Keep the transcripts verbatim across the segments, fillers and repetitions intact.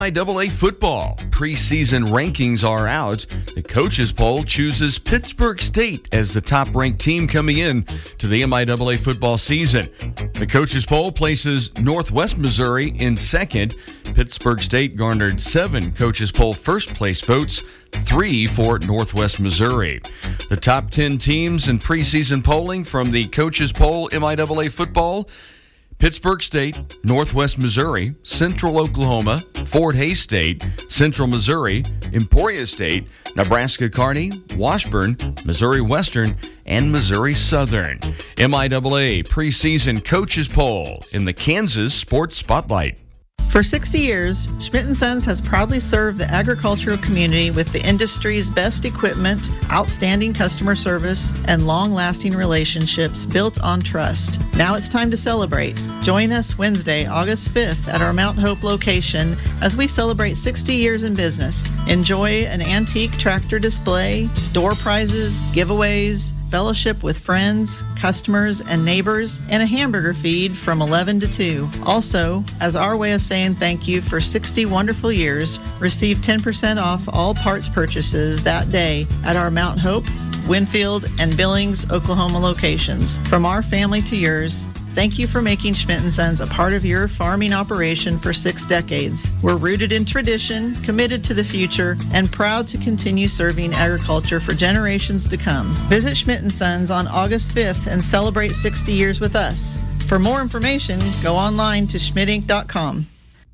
M I A A football. Preseason rankings are out. The coaches poll chooses Pittsburg State as the top-ranked team coming in to the M I A A football season. The coaches poll places Northwest Missouri in second. Pittsburg State garnered seven coaches poll first-place votes, three for Northwest Missouri. The top ten teams in preseason polling from the coaches poll M I A A football: Pittsburg State, Northwest Missouri, Central Oklahoma, Fort Hays State, Central Missouri, Emporia State, Nebraska Kearney, Washburn, Missouri Western, and Missouri Southern. M I A A preseason coaches poll in the Kansas Sports Spotlight. For sixty years, Schmidt and Sons has proudly served the agricultural community with the industry's best equipment, outstanding customer service, and long-lasting relationships built on trust. Now it's time to celebrate. Join us Wednesday, August fifth at our Mount Hope location as we celebrate sixty years in business. Enjoy an antique tractor display, door prizes, giveaways, fellowship with friends, customers, and neighbors, and a hamburger feed from eleven to two. Also, as our way of saying thank you for sixty wonderful years, receive ten percent off all parts purchases that day at our Mount Hope, Winfield, and Billings, Oklahoma locations. From our family to yours, thank you for making Schmidt and Sons a part of your farming operation for six decades. We're rooted in tradition, committed to the future, and proud to continue serving agriculture for generations to come. Visit Schmidt and Sons on August fifth and celebrate sixty years with us. For more information, go online to schmidt inc dot com.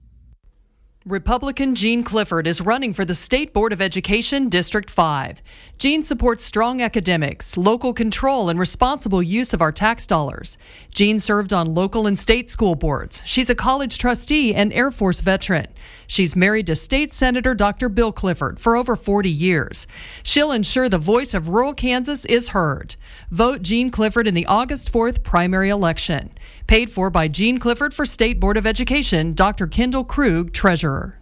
Republican Gene Clifford is running for the State Board of Education District five. Gene supports strong academics, local control, and responsible use of our tax dollars. Gene served on local and state school boards. She's a college trustee and Air Force veteran. She's married to State Senator Doctor Bill Clifford for over forty years. She'll ensure the voice of rural Kansas is heard. Vote Gene Clifford in the August fourth primary election. Paid for by Gene Clifford for State Board of Education, Doctor Kendall Krug, Treasurer.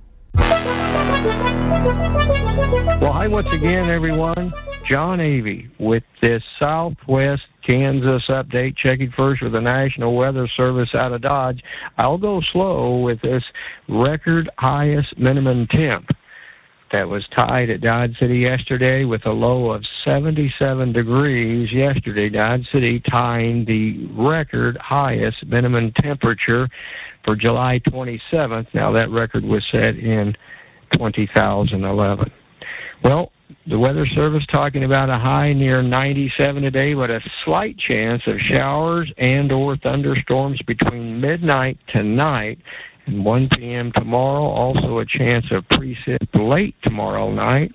Well, hi once again, everyone. John Avey with this Southwest Kansas update, checking first with the National Weather Service out of Dodge. I'll go slow with this record highest minimum temp that was tied at Dodge City yesterday with a low of seventy-seven degrees yesterday. Dodge City tying the record highest minimum temperature for July twenty-seventh. Now, that record was set in two thousand eleven. Well, the Weather Service talking about a high near ninety-seven today, but a slight chance of showers and or thunderstorms between midnight tonight and one p.m. tomorrow. Also a chance of precip late tomorrow night.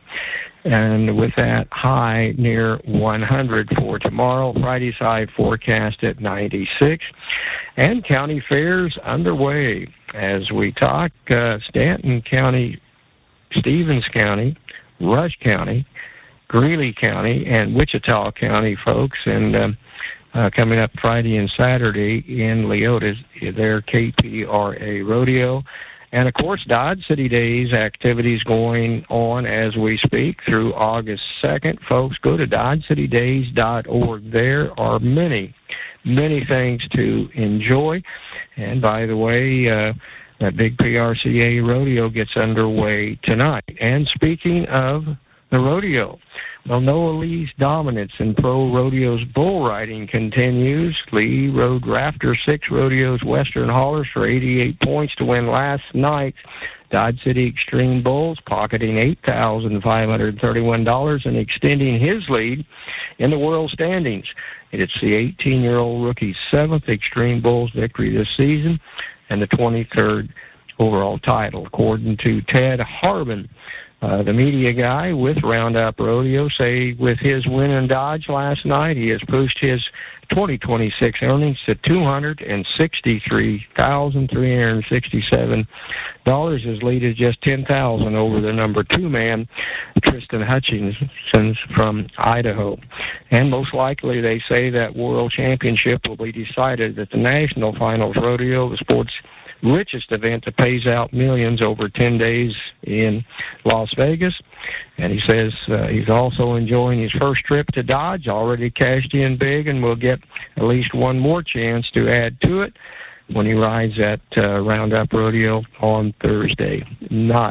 And with that high near one hundred for tomorrow. Friday's high forecast at ninety-six. And county fairs underway as we talk. Uh, Stanton County, Stevens County, Rush County, Greeley County, and Wichita County folks. And um, uh, coming up Friday and Saturday in Leota, their K P R A Rodeo. And, of course, Dodge City Days activities going on as we speak through August second. Folks, go to dodge city days dot org. There are many, many things to enjoy. And, by the way, uh, that big P R C A rodeo gets underway tonight. And speaking of the rodeo, well, Noah Lee's dominance in pro rodeos bull riding continues. Lee rode Rafter six rodeos Western Haulers for eighty-eight points to win last night's Dodge City Extreme Bulls, pocketing eight thousand five hundred thirty-one dollars and extending his lead in the world standings. It's the eighteen-year-old rookie's seventh Extreme Bulls victory this season and the twenty-third overall title, according to Ted Harbin. Uh, the media guy with Roundup Rodeo say with his win in Dodge last night, he has pushed his twenty twenty-six earnings to two hundred sixty-three thousand three hundred sixty-seven dollars. His lead is just ten thousand dollars over the number two man, Tristan Hutchinson from Idaho. And most likely they say that World Championship will be decided at the National Finals Rodeo, the sport's richest event that pays out millions over ten days in Las Vegas. And he says uh, he's also enjoying his first trip to Dodge, already cashed in big, and will get at least one more chance to add to it. when he rides at uh, Roundup Rodeo on Thursday. Not